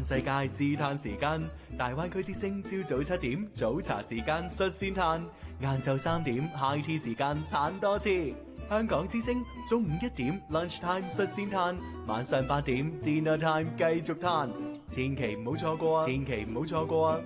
嘆世界自嘆時間，大灣區之聲朝早7點早茶時間率先嘆，晏晝3點 high tea 時間嘆多次。香港之聲中午1點 lunch time 率先嘆，晚上8點 dinner time 繼續嘆，千祈唔好錯過啊！千祈唔好錯過啊！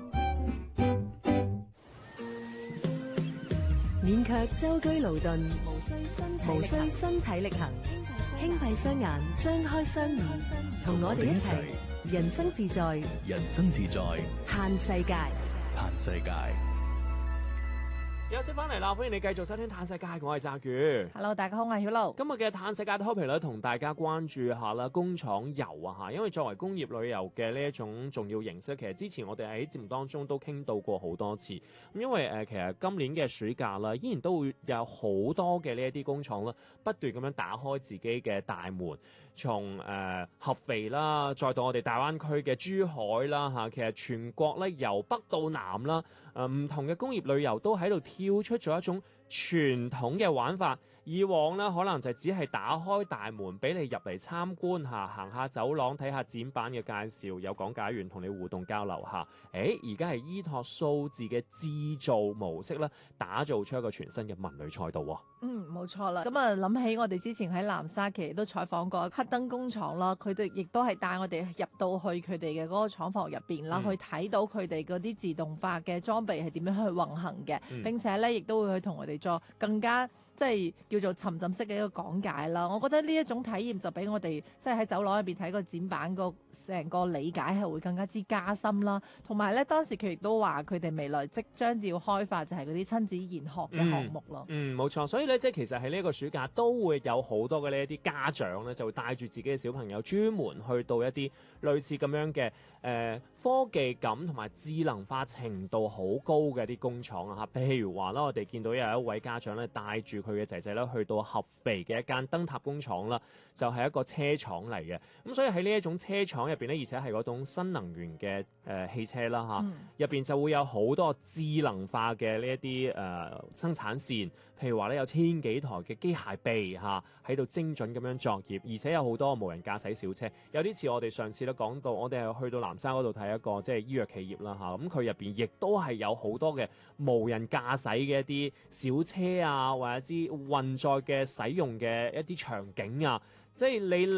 勉強舟車勞頓，無需身體力行，輕閉雙眼，張開雙耳，同我哋一齊人生自在， 人生自在， 嘆世界， 嘆世界。 休息翻嚟啦，歡迎你繼續收聽《嘆世界》，我係澤宇。 Hello， 大家好，我係曉露。 今日嘅《嘆世界》topic 咧，同大家關注下啦，工廠遊啊嚇，因為作為工業旅遊嘅呢一種重要形式，其實之前我哋喺節目當中都傾到過好多次。咁因為其實今年嘅暑假啦，依然都會有好多嘅呢一啲工廠啦，不斷咁樣打開自己嘅大門，從合肥啦，再到我哋大灣區嘅珠海啦嚇，其實全國咧由北到南啦，唔同嘅工業旅遊都喺度跳出咗一種傳統嘅玩法。以往咧可能就只係打開大門俾你入嚟參觀下，行下走廊睇下展板嘅介紹，有講解員同你互動交流下。而家係依託數字嘅製造模式咧，打造出一個全新嘅文旅賽道喎。 冇錯啦。咁啊諗起我哋之前喺南沙其實都採訪過黑燈工廠啦，佢哋亦都係帶我哋入到去佢哋嘅嗰個廠房入邊啦，去睇到佢哋嗰啲自動化嘅裝備係點樣去運行嘅，並且咧亦都會去同我哋做更加即係叫做沉浸式嘅一個講解啦。我覺得呢一種體驗就俾我哋即係喺走廊入邊睇個展板個成個理解係會更加之加深啦。同埋咧當時佢亦都話佢哋未來即將要開發就係嗰啲親子研學嘅項目咯。 冇錯。所以咧即係其實喺呢一個暑假都會有好多嘅呢一啲家長咧就會帶住自己嘅小朋友專門去到一啲類似咁樣嘅科技感同埋智能化程度好高嘅啲工廠啊嚇。譬如話啦，我哋見到有一位家長咧帶住佢嘅仔仔咧去到合肥嘅一間燈塔工廠啦，就係一個車廠嚟嘅。咁所以喺呢一種車廠入邊咧，而且係嗰種新能源嘅汽車啦嚇，入邊就會有好多智能化嘅呢一啲生產線。譬如話咧有1000幾台嘅機械臂嚇喺度精準咁樣作業，而且有好多無人駕駛小車。有啲似我哋上次都講到，我哋係去到南沙嗰度睇一個即係醫藥企業啦嚇，咁佢入邊亦都係有好多嘅無人駕駛嘅一啲小車啊，或者之運載嘅使用嘅一啲場景啊，即係你